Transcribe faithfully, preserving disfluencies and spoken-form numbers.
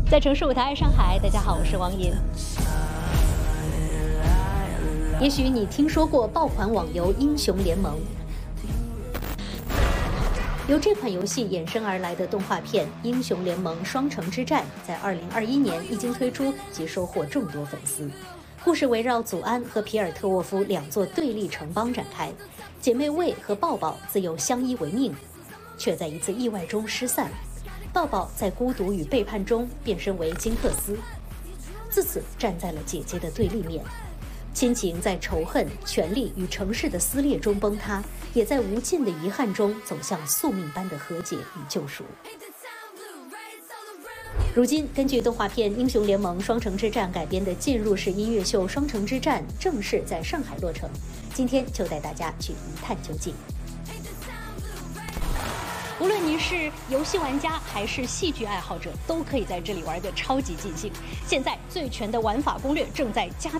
在城市舞台爱上海，大家好，我是王莹。也许你听说过爆款网游《英雄联盟》，由这款游戏衍生而来的动画片《英雄联盟：双城之战》在二零二一年一经推出，即收获众多粉丝。故事围绕祖安和皮尔特沃夫两座对立城邦展开，姐妹卫和抱抱自幼相依为命，却在一次意外中失散。抱抱在孤独与背叛中变身为金克斯，自此站在了姐姐的对立面。亲情在仇恨、权力与城市的撕裂中崩塌，也在无尽的遗憾中走向宿命般的和解与救赎。如今，根据动画片《英雄联盟：双城之战》改编的进入式音乐秀《双城之战》正式在上海落成。今天就带大家去一探究竟。无论您是游戏玩家还是戏剧爱好者，都可以在这里玩得超级尽兴。现在最全的玩法攻略正在加